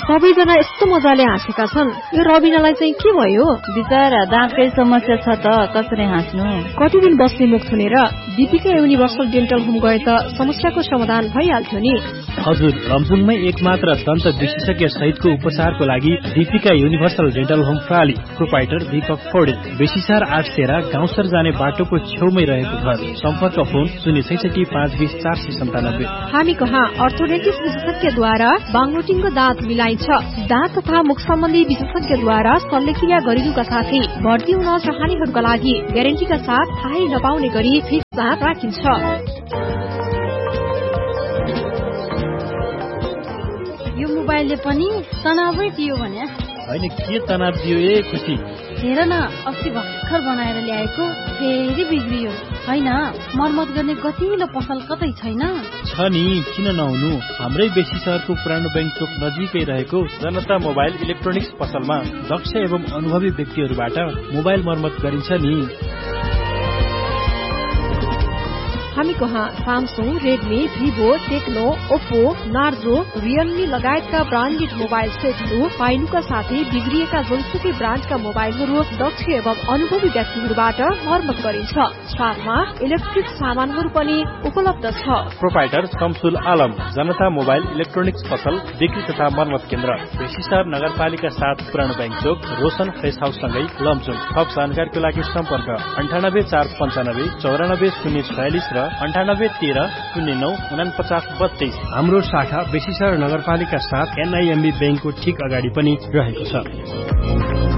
सबैजना यस्तो मजाले हाँसेका छन्, यो रबिनालाई चाहिँ के भयो? बिचारा दाँतकै समस्या छ त, कसरी हाँस्नु? कति दिन बस्ने मुख थुनेर दीपिका युनिभर्सल डेन्टल होम गए त समस्याको समाधान भइहाल्थ्यो नि। हजुर, लमजुङमै एकमात्र दन्त विशेषज्ञ सहितको उपचारको लागि Deepika universal dental home प्राली। Proprietor Deepak Paudel, बेसीसार 8 सेरा गाउँसर जाने बाटोको छेउमै रहेको घर। सम्पर्क फोन 066 520 497। हामी कहाँ अर्थोडेन्टिस्ट विशेषज्ञद्वारा बाङलोटिङको दाँत मिलाइन्छ। दाँत तथा मुख सम्बन्धी विशेषज्ञद्वारा शल्यक्रिया गरिनुका साथै भर्ती हुन चाहनेहरूका लागि ग्यारेन्टीका साथ थाहै नपाउने गरी फिक्स दाँत राखिन्छ। यो मोबाइलले पनि तनावै दियो भने होइन, के तनाव दियो ए खुसी? हेर न, अस्ति भर्खर बनाएर ल्याएको फेरि बिग्रियो। होइन, मर्मत गर्ने गतिलो पसल कतै छैन? छ नि, किन नहुनु? हाम्रै बेसी शहरको पुरानो बैंक चोक नजिकै रहेको जनता मोबाइल इलेक्ट्रोनिक्स पसलमा दक्ष एवं अनुभवी व्यक्तिहरूबाट मोबाइल मर्मत गरिन्छ नि। हामी कहाँ Samsung, Redmi, Vivo, Tecno, Oppo, Narzo, Realme लगायतका ब्रान्डेड मोबाइल सेटहरू पाइनुका साथै बिग्रिएका जुनसुकै ब्रान्डका मोबाइलहरू दक्ष एवं अनुभवी व्यक्तिहरूबाट मर्मत गरिन्छ। साथमा इलेक्ट्रिक सामानहरू पनि उपलब्ध छ। प्रोपाइटर शमसुल आलम, जनता मोबाइल इलेक्ट्रोनिक्स पसल, बिक्री तथा मर्मत केन्द्र, बेसीसार नगरपालिका 7 पुरानो बैंक चोक, रोशन फ्रेस हाउस सँगै लमजुङ। थप जानकारीको लागि सम्पर्क 98 495 94 046 र 98 13 09 49 32। हाम्रो शाखा बेसीसार नगरपालिका 7 NIMB बैंकको ठीक अगाडि पनि रहेको छ।